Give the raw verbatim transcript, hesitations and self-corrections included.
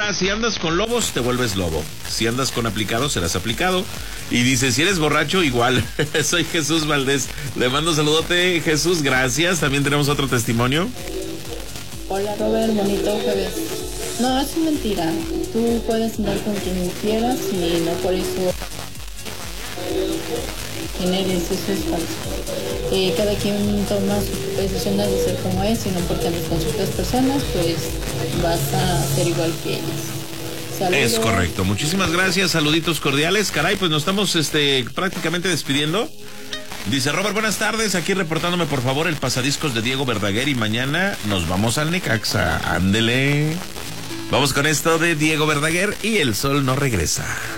Ah, si andas con lobos, te vuelves lobo. Si andas con aplicado, serás aplicado. Y dice, si eres borracho, igual. Soy Jesús Valdés. Le mando un saludote, Jesús, gracias. También tenemos otro testimonio. Hola, Robert, bonito jueves. No, es mentira. Tú puedes andar con quien quieras y no por eso quién eres, eso es falso. Eh, cada quien toma sus decisiones de ser como es, y no porque andes con ciertas personas, pues vas a ser igual que ellos. Saludos. Es correcto. Muchísimas gracias, saluditos cordiales. Caray, pues nos estamos este, prácticamente despidiendo. Dice Robert, buenas tardes, aquí reportándome por favor el pasadiscos de Diego Verdaguer y mañana nos vamos al Necaxa. Ándele. Vamos con esto de Diego Verdaguer y el sol no regresa.